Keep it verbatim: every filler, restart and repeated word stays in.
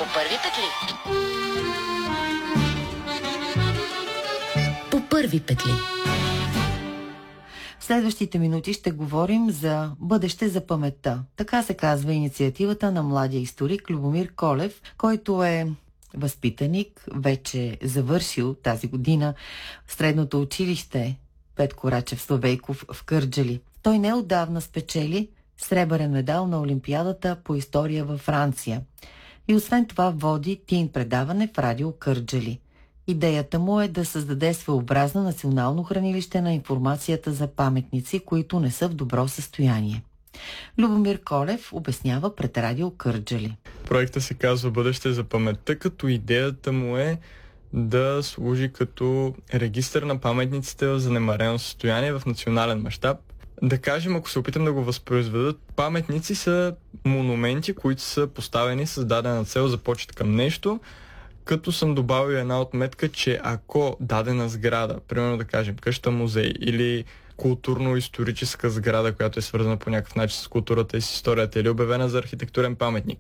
първи петли. По първи петли. В следващите минути ще говорим за бъдеще за паметта. Така се казва инициативата на младия историк Любомир Колев, който е възпитаник, вече завършил тази година средното училище Петко Рачев Славейков в Кърджали. Той неотдавна спечели сребърен медал на Олимпиадата по история във Франция. И освен това води тин предаване в радио Кърджали. Идеята му е да създаде своеобразно национално хранилище на информацията за паметници, които не са в добро състояние. Любомир Колев обяснява пред радио Кърджали. Проектът се казва Бъдеще за паметта, като идеята му е да служи като регистър на паметниците в занемарено състояние в национален мащаб. Да кажем, ако се опитам да го възпроизведат, паметници са монументи, които са поставени с дадена цел за почет към нещо, като съм добавил една отметка, че ако дадена сграда, примерно да кажем къща музей или културно-историческа сграда, която е свързана по някакъв начин с културата и с историята или обявена за архитектурен паметник,